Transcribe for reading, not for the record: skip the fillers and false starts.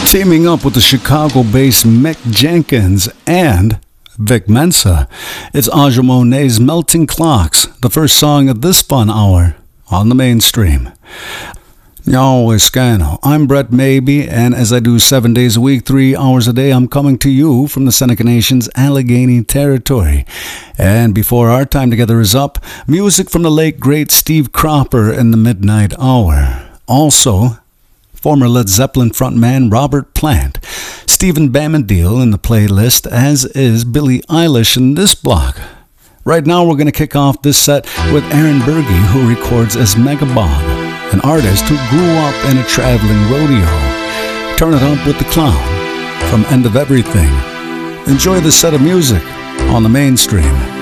Teaming up with the Chicago-based Mick Jenkins and Vic Mensa, it's Aja Monet's Melting Clocks, the first song of this fun hour on the mainstream. Yo, Escano. I'm Brett Maybe, and as I do 7 days a week, 3 hours a day, I'm coming to you from the Seneca Nation's Allegheny territory. And before our time together is up, music from the late great Steve Cropper in the midnight hour. Also, former Led Zeppelin frontman Robert Plant, Stephen Bamandil in the playlist, as is Billie Eilish in this block. Right now we're going to kick off this set with Aaron Berge, who records as Mega Bob, an artist who grew up in a traveling rodeo. Turn It Up with the Clown from End of Everything. Enjoy this set of music on the mainstream.